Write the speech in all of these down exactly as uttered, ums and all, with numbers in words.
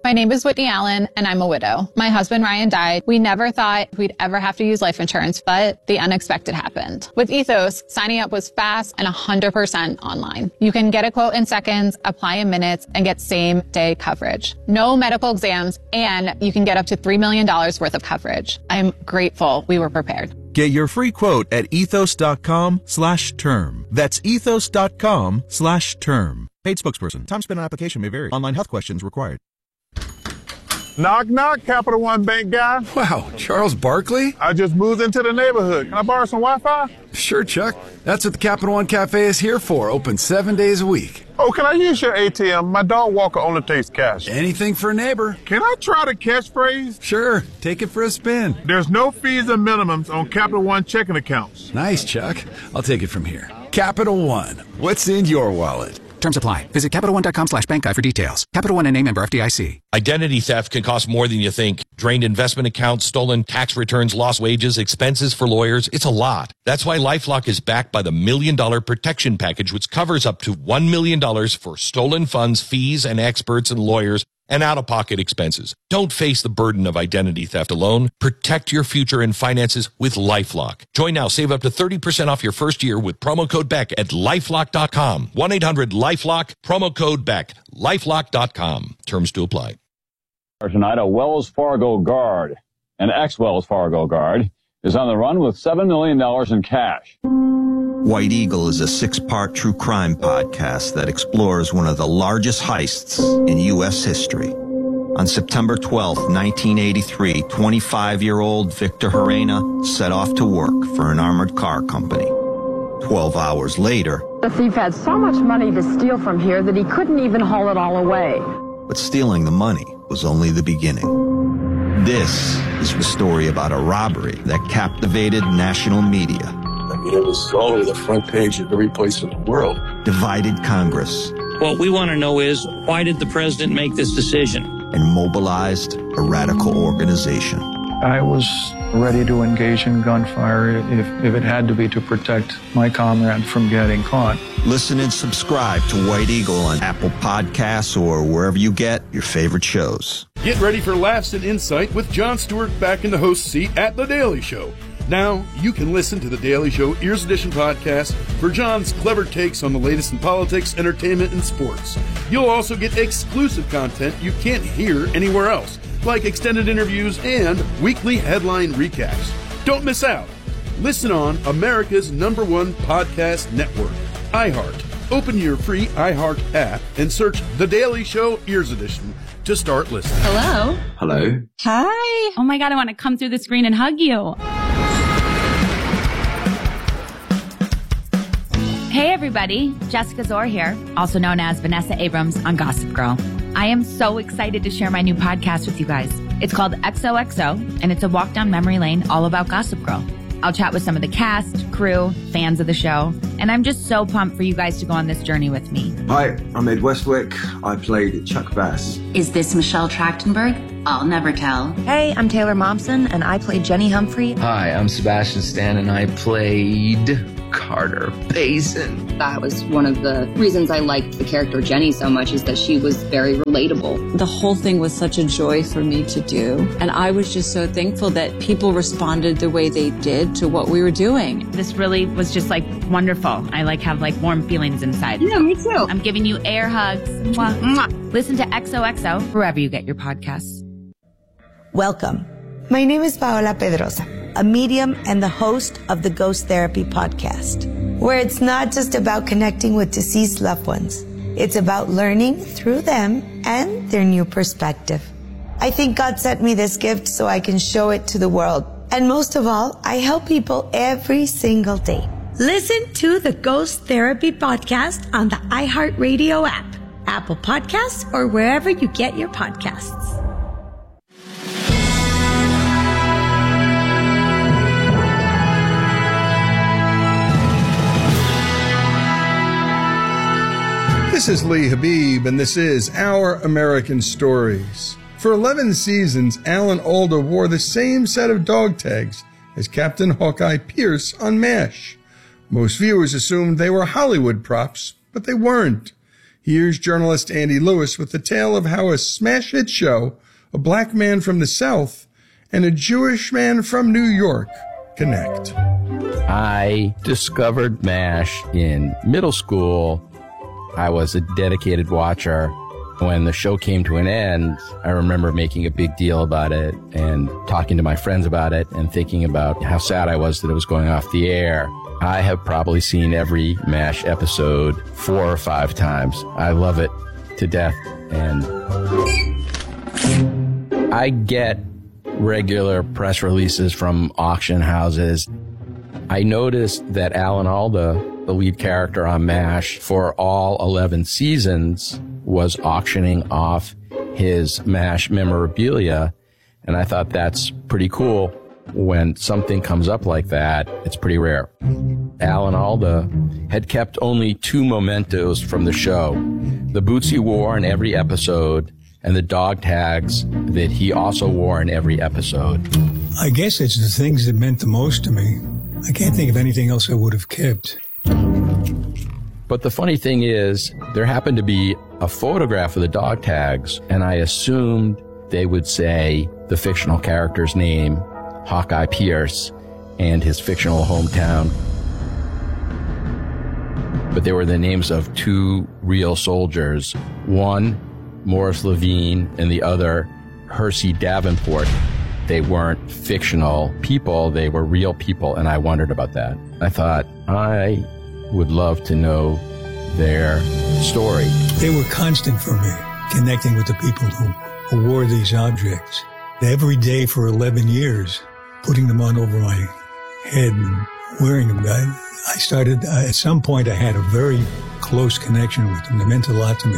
My name is Whitney Allen, and I'm a widow. My husband, Ryan, died. We never thought we'd ever have to use life insurance, but the unexpected happened. With Ethos, signing up was fast and one hundred percent online. You can get a quote in seconds, apply in minutes, and get same-day coverage. No medical exams, and you can get up to three million dollars worth of coverage. I'm grateful we were prepared. Get your free quote at ethos.com slash term. That's ethos.com slash term. Paid spokesperson. Time spent on application may vary. Online health questions required. Knock, knock, Capital One Bank guy. Wow, Charles Barkley? I just moved into the neighborhood. Can I borrow some Wi-Fi? Sure, Chuck. That's what the Capital One Cafe is here for. Open seven days a week. Oh, can I use your A T M? My dog walker only takes cash. Anything for a neighbor. Can I try the catchphrase? Sure. Take it for a spin. There's no fees or minimums on Capital One checking accounts. Nice, Chuck. I'll take it from here. Capital One. What's in your wallet? Terms apply. Visit CapitalOne.com slash bank guide for details. Capital One and A member F D I C. Identity theft can cost more than you think. Drained investment accounts, stolen tax returns, lost wages, expenses for lawyers. It's a lot. That's why LifeLock is backed by the Million Dollar Protection Package, which covers up to one million dollars for stolen funds, fees, and experts and lawyers, and out-of-pocket expenses. Don't face the burden of identity theft alone. Protect your future and finances with LifeLock. Join now. Save up to thirty percent off your first year with promo code Beck at lifelock dot com. one eight hundred lifelock, promo code Beck, lifelock dot com. Terms to apply. Tonight, a Wells Fargo guard, an ex-Wells Fargo guard, is on the run with seven million dollars in cash. White Eagle is a six-part true crime podcast that explores one of the largest heists in U S history. On September twelfth, nineteen eighty-three, twenty-five-year-old Victor Herrera set off to work for an armored car company. Twelve hours later, the thief had so much money to steal from here that he couldn't even haul it all away. But stealing the money was only the beginning. This is the story about a robbery that captivated national media. I mean, it was all over the front page of every place in the world. Divided Congress. What we want to know is, why did the president make this decision? And mobilized a radical organization. I was ready to engage in gunfire if, if it had to be to protect my comrade from getting caught. Listen and subscribe to White Eagle on Apple Podcasts or wherever you get your favorite shows. Get ready for laughs and insight with Jon Stewart back in the host seat at The Daily Show. Now, you can listen to The Daily Show Ears Edition podcast for Jon's clever takes on the latest in politics, entertainment, and sports. You'll also get exclusive content you can't hear anywhere else, like extended interviews and weekly headline recaps. Don't miss out. Listen on America's number one podcast network, iHeart. Open your free iHeart app and search The Daily Show Ears Edition to start listening. Hello. Hello. Hi. Oh my God, I want to come through the screen and hug you. Hey everybody, Jessica Zor here, also known as Vanessa Abrams on Gossip Girl. I am so excited to share my new podcast with you guys. It's called X O X O, and it's a walk down memory lane all about Gossip Girl. I'll chat with some of the cast, crew, fans of the show, and I'm just so pumped for you guys to go on this journey with me. Hi, I'm Ed Westwick. I played Chuck Bass. Is this Michelle Trachtenberg? I'll never tell. Hey, I'm Taylor Momsen, and I played Jenny Humphrey. Hi, I'm Sebastian Stan, and I played Carter Payson. That was one of the reasons I liked the character Jenny so much, is that she was very relatable. The whole thing was such a joy for me to do, and I was just so thankful that people responded the way they did to what we were doing. This really was just like wonderful. I like have like warm feelings inside. Yeah, me too. I'm giving you air hugs. Mwah. Mwah. Listen to X O X O wherever you get your podcasts. Welcome. My name is Paola Pedrosa, a medium and the host of the Ghost Therapy podcast, where it's not just about connecting with deceased loved ones. It's about learning through them and their new perspective. I think God sent me this gift so I can show it to the world. And most of all, I help people every single day. Listen to the Ghost Therapy podcast on the iHeartRadio app, Apple Podcasts, or wherever you get your podcasts. This is Lee Habib, and this is Our American Stories. For eleven seasons, Alan Alda wore the same set of dog tags as Captain Hawkeye Pierce on MASH. Most viewers assumed they were Hollywood props, but they weren't. Here's journalist Andy Lewis with the tale of how a smash hit show, a black man from the South, and a Jewish man from New York connect. I discovered MASH in middle school. I was a dedicated watcher. When the show came to an end, I remember making a big deal about it and talking to my friends about it and thinking about how sad I was that it was going off the air. I have probably seen every MASH episode four or five times. I love it to death. And I get regular press releases from auction houses. I noticed that Alan Alda, the lead character on MASH, for all eleven seasons, was auctioning off his MASH memorabilia. And I thought that's pretty cool. When something comes up like that, it's pretty rare. Alan Alda had kept only two mementos from the show: the boots he wore in every episode and the dog tags that he also wore in every episode. I guess it's the things that meant the most to me. I can't think of anything else I would have kept. But the funny thing is, there happened to be a photograph of the dog tags, and I assumed they would say the fictional character's name, Hawkeye Pierce, and his fictional hometown. But they were the names of two real soldiers, one Morris Levine and the other Hersey Davenport. They weren't fictional people, they were real people, and I wondered about that. I thought, I would love to know their story. They were constant for me, connecting with the people who, who wore these objects. Every day for eleven years, putting them on over my head and wearing them. I, I started, uh, at some point I had a very close connection with them. They meant a lot to me.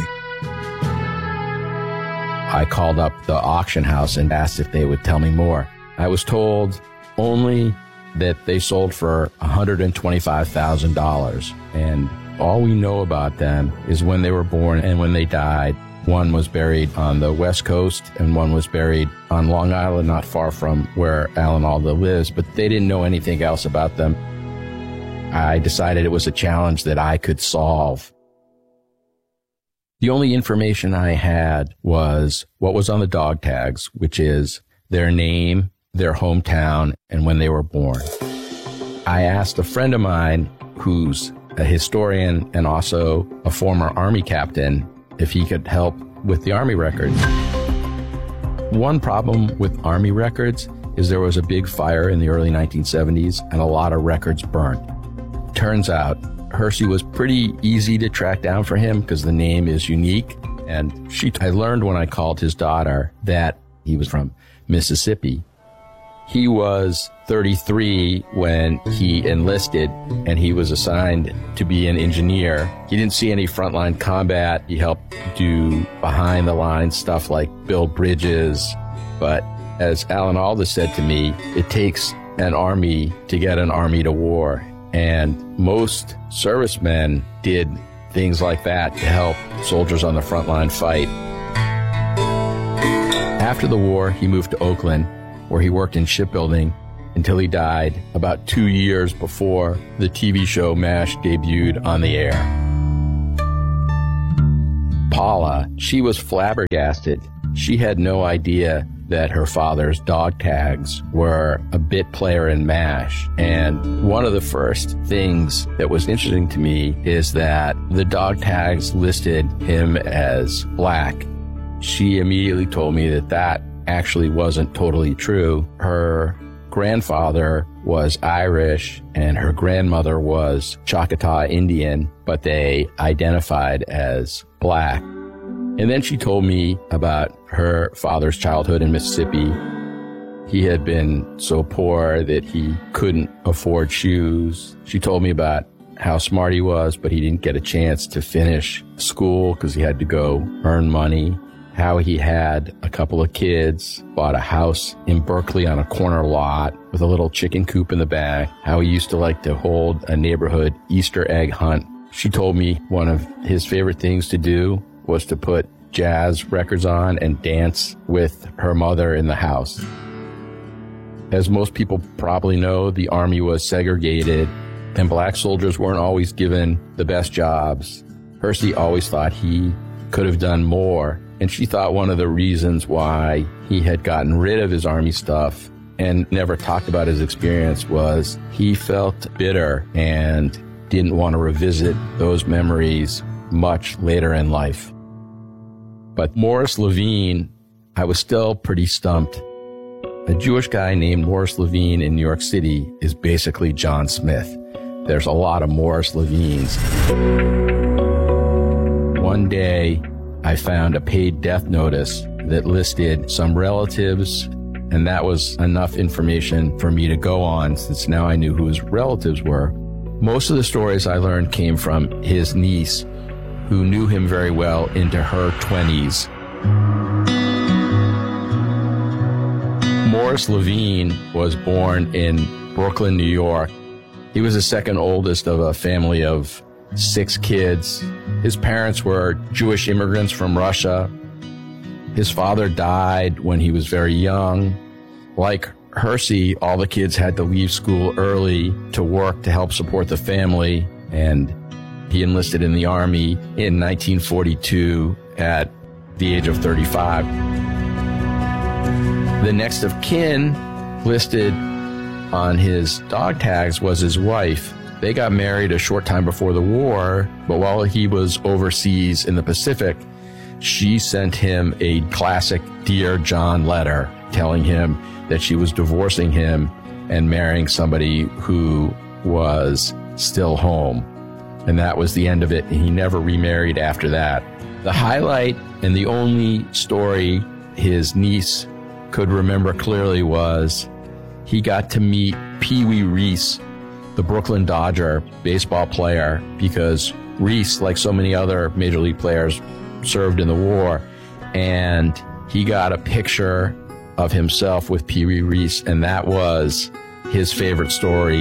I called up the auction house and asked if they would tell me more. I was told only that they sold for one hundred twenty-five thousand dollars. And all we know about them is when they were born and when they died. One was buried on the West Coast and one was buried on Long Island, not far from where Alan Alda lives, but they didn't know anything else about them. I decided it was a challenge that I could solve. The only information I had was what was on the dog tags, which is their name, their hometown, and when they were born. I asked a friend of mine who's a historian and also a former Army captain if he could help with the Army records. One problem with Army records is there was a big fire in the early nineteen seventies and a lot of records burnt. Turns out Hersey was pretty easy to track down for him because the name is unique. And she, I learned when I called his daughter that he was from Mississippi. He was thirty-three when he enlisted, and he was assigned to be an engineer. He didn't see any frontline combat. He helped do behind-the-lines stuff like build bridges. But as Alan Alda said to me, it takes an army to get an army to war. And most servicemen did things like that to help soldiers on the front line fight. After the war, he moved to Oakland, where he worked in shipbuilding until he died about two years before the T V show MASH debuted on the air. Paula, she was flabbergasted. She had no idea that her father's dog tags were a bit player in MASH. And one of the first things that was interesting to me is that the dog tags listed him as black. She immediately told me that that actually wasn't totally true. Her grandfather was Irish and her grandmother was Choctaw Indian, but they identified as black. And then she told me about her father's childhood in Mississippi. He had been so poor that he couldn't afford shoes. She told me about how smart he was, but he didn't get a chance to finish school because he had to go earn money. How he had a couple of kids, bought a house in Berkeley on a corner lot with a little chicken coop in the back. How he used to like to hold a neighborhood Easter egg hunt. She told me one of his favorite things to do was to put jazz records on and dance with her mother in the house. As most people probably know, the Army was segregated and black soldiers weren't always given the best jobs. Hersey always thought he could have done more, and she thought one of the reasons why he had gotten rid of his Army stuff and never talked about his experience was he felt bitter and didn't want to revisit those memories much later in life. But Morris Levine, I was still pretty stumped. A Jewish guy named Morris Levine in New York City is basically John Smith. There's a lot of Morris Levines. One day, I found a paid death notice that listed some relatives, and that was enough information for me to go on, since now I knew who his relatives were. Most of the stories I learned came from his niece, who knew him very well into her twenties. Morris Levine was born in Brooklyn, New York. He was the second oldest of a family of six kids. His parents were Jewish immigrants from Russia. His father died when he was very young. Like Hersey, all the kids had to leave school early to work to help support the family, and he enlisted in the Army in nineteen forty-two at the age of thirty-five. The next of kin listed on his dog tags was his wife. They got married a short time before the war, but while he was overseas in the Pacific, she sent him a classic Dear John letter telling him that she was divorcing him and marrying somebody who was still home. And that was the end of it. And he never remarried after that. The highlight and the only story his niece could remember clearly was he got to meet Pee Wee Reese, the Brooklyn Dodger baseball player, because Reese, like so many other major league players, served in the war, and he got a picture of himself with Pee Wee Reese, and that was his favorite story.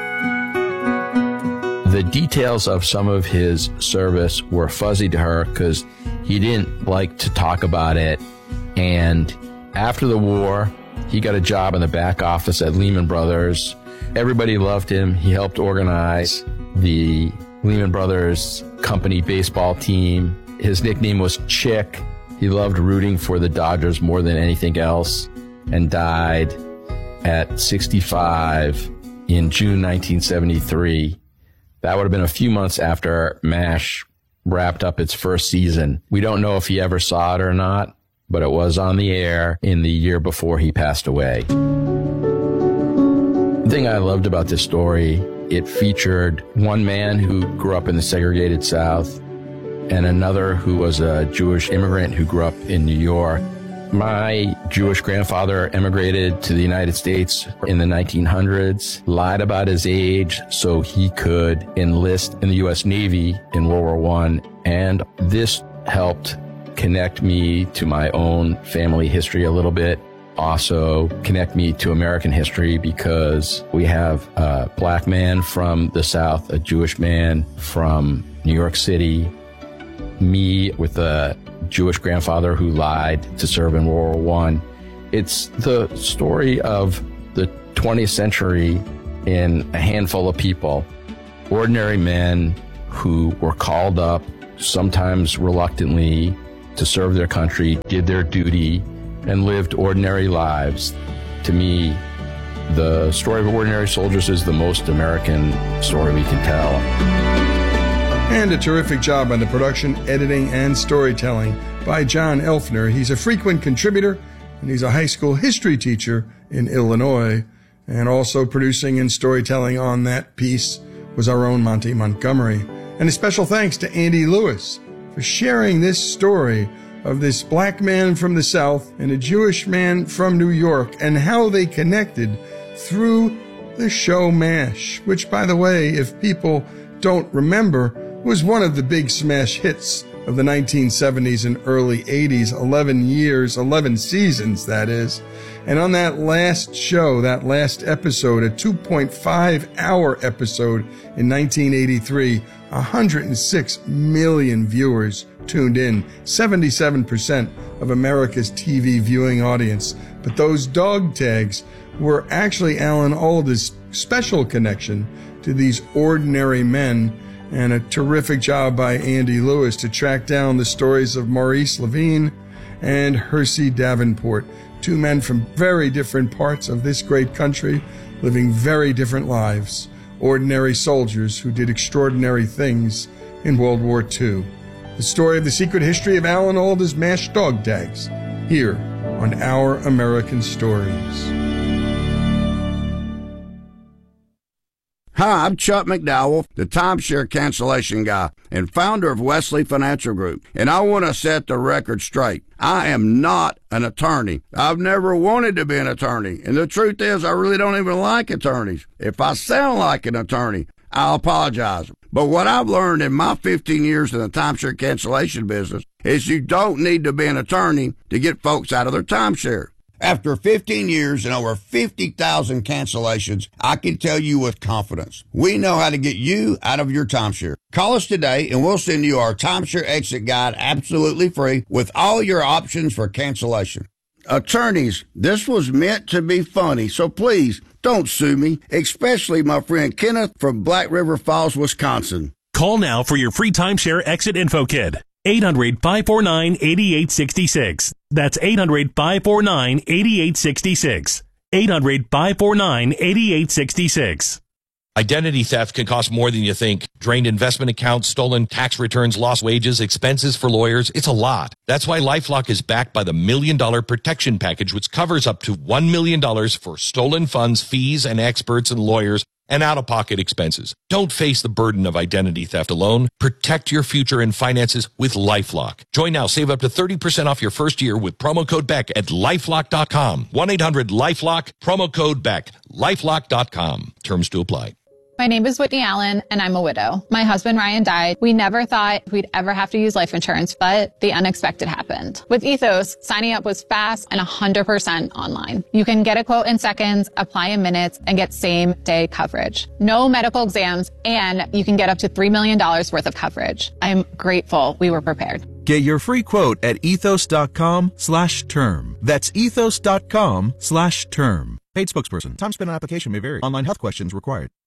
The details of some of his service were fuzzy to her because he didn't like to talk about it, and after the war, he got a job in the back office at Lehman Brothers. Everybody loved him. He helped organize the Lehman Brothers company baseball team. His nickname was Chick. He loved rooting for the Dodgers more than anything else, and died at sixty-five in June nineteen seventy-three. That would have been a few months after MASH wrapped up its first season. We don't know if he ever saw it or not, but it was on the air in the year before he passed away. The thing I loved about this story, it featured one man who grew up in the segregated South and another who was a Jewish immigrant who grew up in New York. My Jewish grandfather emigrated to the United States in the nineteen hundreds, lied about his age so he could enlist in the U S Navy in World War One, and this helped connect me to my own family history a little bit. Also connect me to American history because we have a black man from the South, a Jewish man from New York City, me with a Jewish grandfather who lied to serve in World War One. It's the story of the twentieth century in a handful of people, ordinary men who were called up, sometimes reluctantly, to serve their country, did their duty, and lived ordinary lives. To me, the story of ordinary soldiers is the most American story we can tell. And a terrific job on the production, editing, and storytelling by John Elfner. He's a frequent contributor, and he's a high school history teacher in Illinois. And also producing and storytelling on that piece was our own Monty Montgomery. And a special thanks to Andy Lewis for sharing this story of this black man from the South and a Jewish man from New York and how they connected through the show MASH, which, by the way, if people don't remember, was one of the big smash hits of the nineteen seventies and early eighties, eleven years, eleven seasons, that is. And on that last show, that last episode, a two point five hour episode in nineteen eighty-three, one hundred six million viewers tuned in, seventy-seven percent of America's T V viewing audience. But those dog tags were actually Alan Alda's special connection to these ordinary men and a terrific job by Andy Lewis to track down the stories of Maurice Levine and Hersey Davenport, two men from very different parts of this great country, living very different lives, ordinary soldiers who did extraordinary things in World War Two. The story of the secret history of Alan Alda's mashed dog tags, here on Our American Stories. Hi, I'm Chuck McDowell, the timeshare cancellation guy and founder of Wesley Financial Group, and I want to set the record straight. I am not an attorney. I've never wanted to be an attorney, and the truth is I really don't even like attorneys. If I sound like an attorney, I'll apologize. But what I've learned in my fifteen years in the timeshare cancellation business is you don't need to be an attorney to get folks out of their timeshare. After fifteen years and over fifty thousand cancellations, I can tell you with confidence, we know how to get you out of your timeshare. Call us today and we'll send you our timeshare exit guide absolutely free with all your options for cancellation. Attorneys, this was meant to be funny, so please don't sue me, especially my friend Kenneth from Black River Falls, Wisconsin. Call now for your free timeshare exit info kit. eight hundred, five four nine, eight eight six six. That's eight hundred, five four nine, eight eight six six. eight hundred, five four nine, eight eight six six. Identity theft can cost more than you think. Drained investment accounts, stolen tax returns, lost wages, expenses for lawyers. It's a lot. That's why LifeLock is backed by the Million Dollar Protection Package, which covers up to one million dollars for stolen funds, fees, and experts and lawyers, and out-of-pocket expenses. Don't face the burden of identity theft alone. Protect your future and finances with LifeLock. Join now. Save up to thirty percent off your first year with promo code Beck at lifelock dot com. one eight hundred lifelock, promo code Beck, lifelock dot com. Terms to apply. My name is Whitney Allen, and I'm a widow. My husband, Ryan, died. We never thought we'd ever have to use life insurance, but the unexpected happened. With Ethos, signing up was fast and one hundred percent online. You can get a quote in seconds, apply in minutes, and get same-day coverage. No medical exams, and you can get up to three million dollars worth of coverage. I'm grateful we were prepared. Get your free quote at ethos.com slash term. That's ethos.com slash term. Paid spokesperson. Time spent on application may vary. Online health questions required.